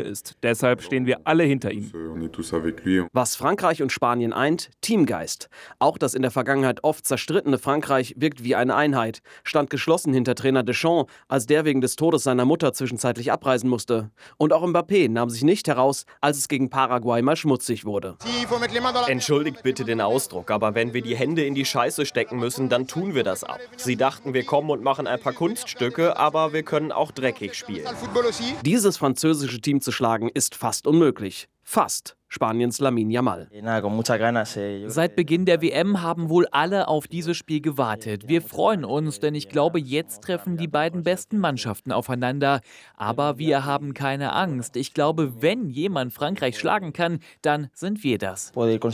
ist. Deshalb stehen wir alle hinter ihm. Was Frankreich und Spanien eint, Teamgeist. Auch das in der Vergangenheit oft zerstrittene Frankreich wirkt wie eine Einheit, stand geschlossen hinter Trainer Deschamps, als der wegen des Todes seiner Mutter zwischenzeitlich abreisen musste. Und auch Mbappé nahm sich nicht heraus, als es gegen Paraguay mal schmutzig wurde. Entschuldigt bitte den Ausdruck, aber wenn wir die Hände in die Scheiße stecken müssen, dann tun wir das ab. Sie dachten, wir kommen und machen ein paar Kunststücke, aber wir können auch dreckig spielen. Dieses französische Team zu schlagen, ist fast unmöglich. Fast. Spaniens Lamine Yamal. Seit Beginn der WM haben wohl alle auf dieses Spiel gewartet. Wir freuen uns, denn ich glaube, jetzt treffen die beiden besten Mannschaften aufeinander. Aber wir haben keine Angst. Ich glaube, wenn jemand Frankreich schlagen kann, dann sind wir das.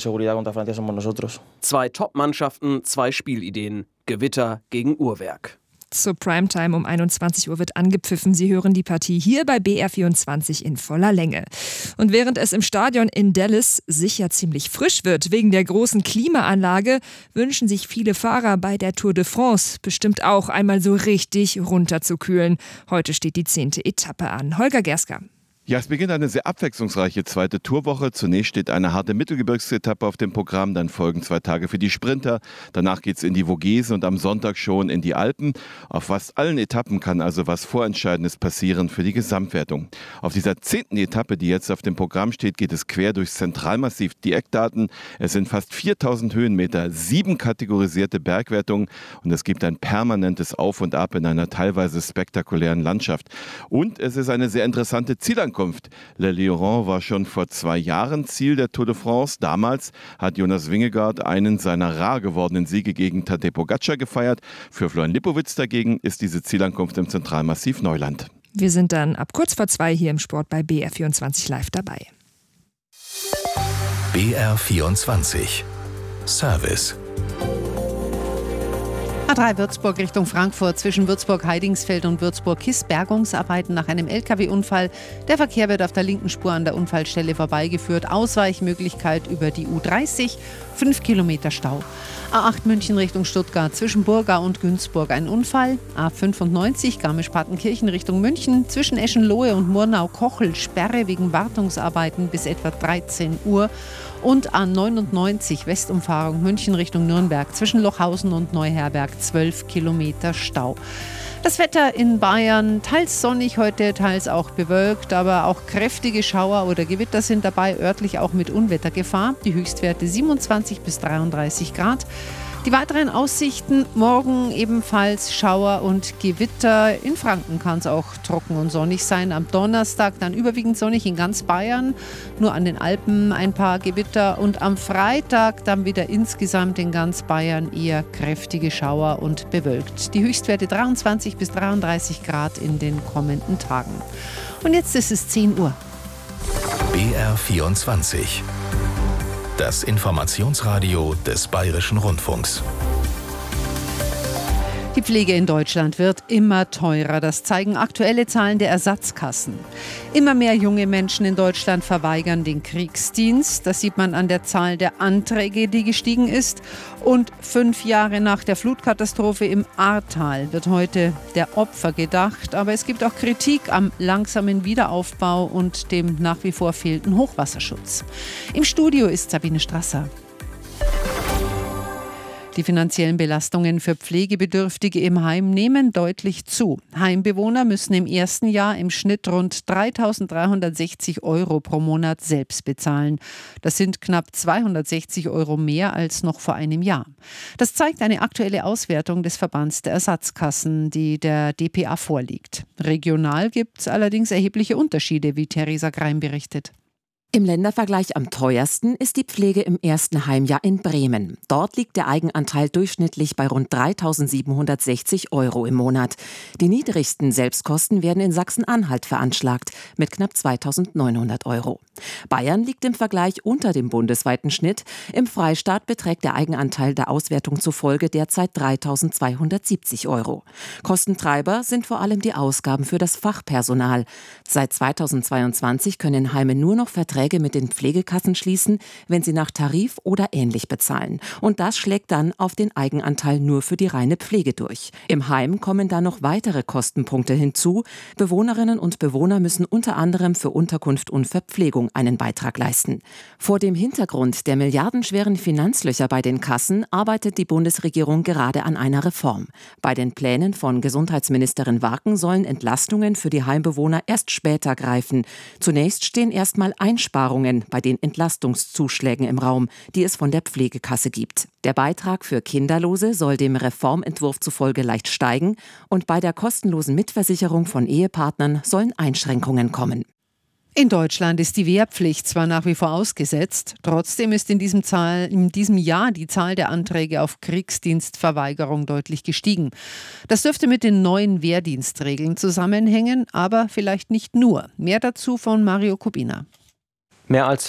2 Top-Mannschaften, 2 Spielideen. Gewitter gegen Uhrwerk. Zur Primetime um 21 Uhr wird angepfiffen. Sie hören die Partie hier bei BR24 in voller Länge. Und während es im Stadion in Dallas sicher ziemlich frisch wird, wegen der großen Klimaanlage, wünschen sich viele Fahrer bei der Tour de France bestimmt auch einmal so richtig runterzukühlen. Heute steht die 10. Etappe an. Holger Gerska. Ja, es beginnt eine sehr abwechslungsreiche zweite Tourwoche. Zunächst steht eine harte Mittelgebirgsetappe auf dem Programm, dann folgen 2 Tage für die Sprinter. Danach geht es in die Vogesen und am Sonntag schon in die Alpen. Auf fast allen Etappen kann also was Vorentscheidendes passieren für die Gesamtwertung. Auf dieser 10. Etappe, die jetzt auf dem Programm steht, geht es quer durchs Zentralmassiv. Die Eckdaten: Es sind fast 4000 Höhenmeter, 7 kategorisierte Bergwertungen und es gibt ein permanentes Auf und Ab in einer teilweise spektakulären Landschaft. Und es ist eine sehr interessante Zielankunft. Le Lion war schon vor 2 Jahren Ziel der Tour de France. Damals hat Jonas Vingegaard einen seiner rar gewordenen Siege gegen Tadej Pogačar gefeiert. Für Florian Lipowitz dagegen ist diese Zielankunft im Zentralmassiv Neuland. Wir sind dann ab kurz vor 2 hier im Sport bei BR24 live dabei. BR24 Service. A3 Würzburg Richtung Frankfurt, zwischen Würzburg-Heidingsfeld und Würzburg-Kiss Bergungsarbeiten nach einem LKW-Unfall. Der Verkehr wird auf der linken Spur an der Unfallstelle vorbeigeführt. Ausweichmöglichkeit über die U30, 5 Kilometer Stau. A8 München Richtung Stuttgart, zwischen Burgau und Günzburg ein Unfall. A95 Garmisch-Partenkirchen Richtung München, zwischen Eschenlohe und Murnau-Kochel Sperre wegen Wartungsarbeiten bis etwa 13 Uhr. Und A99 Westumfahrung München Richtung Nürnberg, zwischen Lochhausen und Neuherberg 12 Kilometer Stau. Das Wetter in Bayern, teils sonnig heute, teils auch bewölkt, aber auch kräftige Schauer oder Gewitter sind dabei, örtlich auch mit Unwettergefahr. Die Höchstwerte 27 bis 33 Grad. Die weiteren Aussichten: morgen ebenfalls Schauer und Gewitter. In Franken kann es auch trocken und sonnig sein. Am Donnerstag dann überwiegend sonnig in ganz Bayern. Nur an den Alpen ein paar Gewitter. Und am Freitag dann wieder insgesamt in ganz Bayern eher kräftige Schauer und bewölkt. Die Höchstwerte 23 bis 33 Grad in den kommenden Tagen. Und jetzt ist es 10 Uhr. BR24. Das Informationsradio des Bayerischen Rundfunks. Die Pflege in Deutschland wird immer teurer. Das zeigen aktuelle Zahlen der Ersatzkassen. Immer mehr junge Menschen in Deutschland verweigern den Kriegsdienst. Das sieht man an der Zahl der Anträge, die gestiegen ist. Und 5 Jahre nach der Flutkatastrophe im Ahrtal wird heute der Opfer gedacht. Aber es gibt auch Kritik am langsamen Wiederaufbau und dem nach wie vor fehlenden Hochwasserschutz. Im Studio ist Sabine Strasser. Die finanziellen Belastungen für Pflegebedürftige im Heim nehmen deutlich zu. Heimbewohner müssen im ersten Jahr im Schnitt rund 3.360 € pro Monat selbst bezahlen. Das sind knapp 260 € mehr als noch vor einem Jahr. Das zeigt eine aktuelle Auswertung des Verbands der Ersatzkassen, die der dpa vorliegt. Regional gibt es allerdings erhebliche Unterschiede, wie Theresa Greim berichtet. Im Ländervergleich am teuersten ist die Pflege im ersten Heimjahr in Bremen. Dort liegt der Eigenanteil durchschnittlich bei rund 3.760 € im Monat. Die niedrigsten Selbstkosten werden in Sachsen-Anhalt veranschlagt mit knapp 2.900 €. Bayern liegt im Vergleich unter dem bundesweiten Schnitt. Im Freistaat beträgt der Eigenanteil der Auswertung zufolge derzeit 3.270 €. Kostentreiber sind vor allem die Ausgaben für das Fachpersonal. Seit 2022 können Heime nur noch Verträge Verträge mit den Pflegekassen schließen, wenn sie nach Tarif oder ähnlich bezahlen. Und das schlägt dann auf den Eigenanteil nur für die reine Pflege durch. Im Heim kommen dann noch weitere Kostenpunkte hinzu. Bewohnerinnen und Bewohner müssen unter anderem für Unterkunft und Verpflegung einen Beitrag leisten. Vor dem Hintergrund der milliardenschweren Finanzlöcher bei den Kassen arbeitet die Bundesregierung gerade an einer Reform. Bei den Plänen von Gesundheitsministerin Warken sollen Entlastungen für die Heimbewohner erst später greifen. Zunächst stehen erstmal Einsparungen bei den Entlastungszuschlägen im Raum, die es von der Pflegekasse gibt. Der Beitrag für Kinderlose soll dem Reformentwurf zufolge leicht steigen und bei der kostenlosen Mitversicherung von Ehepartnern sollen Einschränkungen kommen. In Deutschland ist die Wehrpflicht zwar nach wie vor ausgesetzt, trotzdem ist in diesem Jahr die Zahl der Anträge auf Kriegsdienstverweigerung deutlich gestiegen. Das dürfte mit den neuen Wehrdienstregeln zusammenhängen, aber vielleicht nicht nur. Mehr dazu von Mario Kubina. Mehr als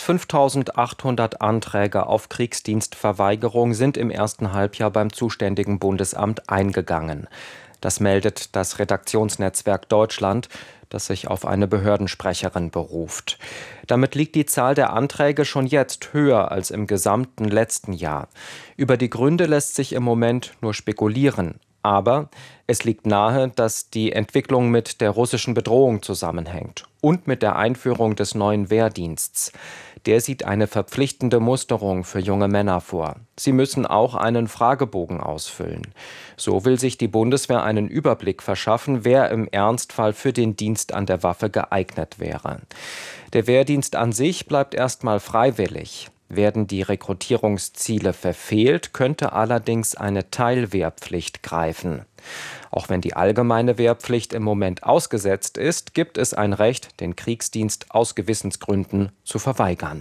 5.800 Anträge auf Kriegsdienstverweigerung sind im ersten Halbjahr beim zuständigen Bundesamt eingegangen. Das meldet das Redaktionsnetzwerk Deutschland, das sich auf eine Behördensprecherin beruft. Damit liegt die Zahl der Anträge schon jetzt höher als im gesamten letzten Jahr. Über die Gründe lässt sich im Moment nur spekulieren. Aber es liegt nahe, dass die Entwicklung mit der russischen Bedrohung zusammenhängt und mit der Einführung des neuen Wehrdienstes. Der sieht eine verpflichtende Musterung für junge Männer vor. Sie müssen auch einen Fragebogen ausfüllen. So will sich die Bundeswehr einen Überblick verschaffen, wer im Ernstfall für den Dienst an der Waffe geeignet wäre. Der Wehrdienst an sich bleibt erstmal freiwillig. Werden die Rekrutierungsziele verfehlt, könnte allerdings eine Teilwehrpflicht greifen. Auch wenn die allgemeine Wehrpflicht im Moment ausgesetzt ist, gibt es ein Recht, den Kriegsdienst aus Gewissensgründen zu verweigern.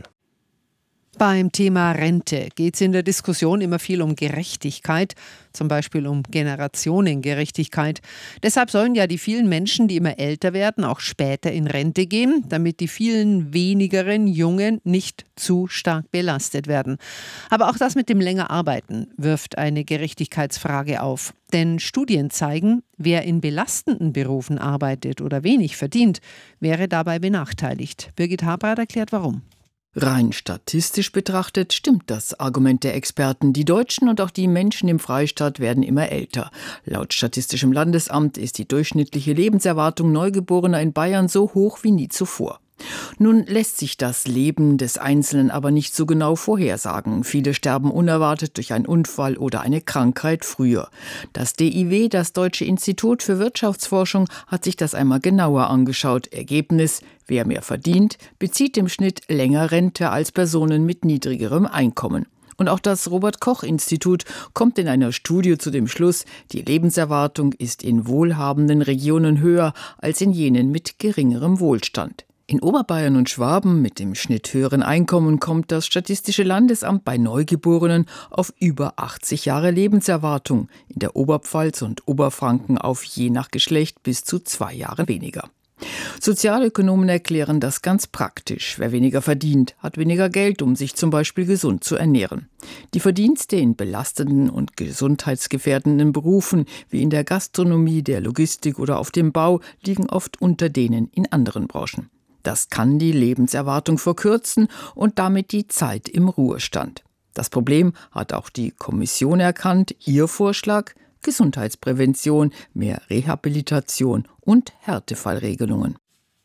Beim Thema Rente geht es in der Diskussion immer viel um Gerechtigkeit, zum Beispiel um Generationengerechtigkeit. Deshalb sollen ja die vielen Menschen, die immer älter werden, auch später in Rente gehen, damit die vielen wenigeren Jungen nicht zu stark belastet werden. Aber auch das mit dem länger Arbeiten wirft eine Gerechtigkeitsfrage auf. Denn Studien zeigen, wer in belastenden Berufen arbeitet oder wenig verdient, wäre dabei benachteiligt. Birgit Habrath erklärt, warum. Rein statistisch betrachtet stimmt das Argument der Experten. Die Deutschen und auch die Menschen im Freistaat werden immer älter. Laut Statistischem Landesamt ist die durchschnittliche Lebenserwartung Neugeborener in Bayern so hoch wie nie zuvor. Nun lässt sich das Leben des Einzelnen aber nicht so genau vorhersagen. Viele sterben unerwartet durch einen Unfall oder eine Krankheit früher. Das DIW, das Deutsche Institut für Wirtschaftsforschung, hat sich das einmal genauer angeschaut. Ergebnis: Wer mehr verdient, bezieht im Schnitt länger Rente als Personen mit niedrigerem Einkommen. Und auch das Robert-Koch-Institut kommt in einer Studie zu dem Schluss, die Lebenserwartung ist in wohlhabenden Regionen höher als in jenen mit geringerem Wohlstand. In Oberbayern und Schwaben mit dem Schnitt höheren Einkommen kommt das Statistische Landesamt bei Neugeborenen auf über 80 Jahre Lebenserwartung, in der Oberpfalz und Oberfranken auf je nach Geschlecht bis zu 2 Jahre weniger. Sozialökonomen erklären das ganz praktisch. Wer weniger verdient, hat weniger Geld, um sich zum Beispiel gesund zu ernähren. Die Verdienste in belastenden und gesundheitsgefährdenden Berufen wie in der Gastronomie, der Logistik oder auf dem Bau liegen oft unter denen in anderen Branchen. Das kann die Lebenserwartung verkürzen und damit die Zeit im Ruhestand. Das Problem hat auch die Kommission erkannt. Ihr Vorschlag: Gesundheitsprävention, mehr Rehabilitation und Härtefallregelungen.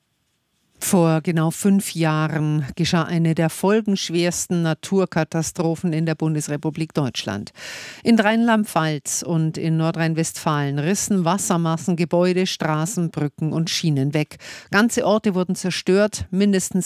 Vor genau 5 Jahren geschah eine der folgenschwersten Naturkatastrophen in der Bundesrepublik Deutschland. In Rheinland-Pfalz und in Nordrhein-Westfalen rissen Wassermassen Gebäude, Straßen, Brücken und Schienen weg. Ganze Orte wurden zerstört, mindestens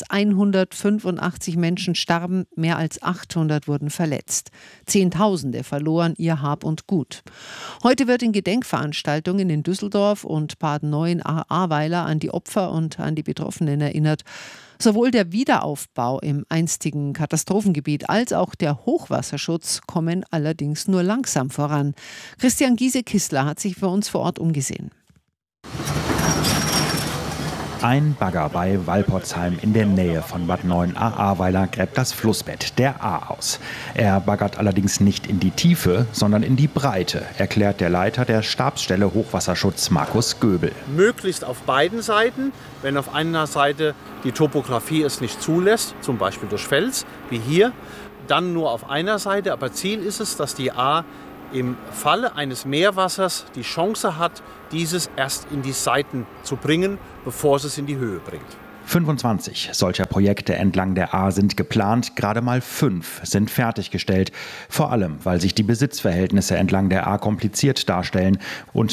185 Menschen starben, mehr als 800 wurden verletzt. Zehntausende verloren ihr Hab und Gut. Heute wird in Gedenkveranstaltungen in Düsseldorf und Baden-Neuenahr-Ahrweiler an die Opfer und an die Betroffenen erinnert. Sowohl der Wiederaufbau im einstigen Katastrophengebiet als auch der Hochwasserschutz kommen allerdings nur langsam voran. Christian Giese-Kissler hat sich für uns vor Ort umgesehen. Ein Bagger bei Walporzheim in der Nähe von Bad 9a-Ahrweiler gräbt das Flussbett der Ahr aus. Er baggert allerdings nicht in die Tiefe, sondern in die Breite, erklärt der Leiter der Stabsstelle Hochwasserschutz Markus Göbel. Möglichst auf beiden Seiten. Wenn auf einer Seite die Topografie es nicht zulässt, zum Beispiel durch Fels, wie hier, dann nur auf einer Seite. Aber Ziel ist es, dass die Ahr im Falle eines Meerwassers die Chance hat, dieses erst in die Seiten zu bringen, bevor es in die Höhe bringt. 25 solcher Projekte entlang der Ahr sind geplant, gerade mal 5 sind fertiggestellt. Vor allem, weil sich die Besitzverhältnisse entlang der Ahr kompliziert darstellen und